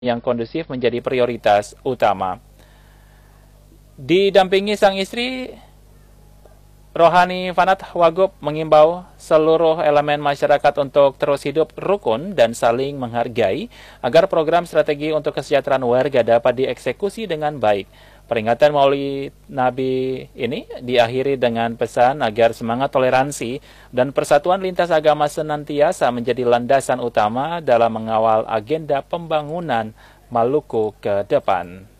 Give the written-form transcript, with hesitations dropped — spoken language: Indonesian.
yang kondusif menjadi prioritas utama. Didampingi sang istri, Rohani Fanat Wagub mengimbau seluruh elemen masyarakat untuk terus hidup rukun dan saling menghargai agar program strategi untuk kesejahteraan warga dapat dieksekusi dengan baik. Peringatan Maulid Nabi ini diakhiri dengan pesan agar semangat toleransi dan persatuan lintas agama senantiasa menjadi landasan utama dalam mengawal agenda pembangunan Maluku ke depan.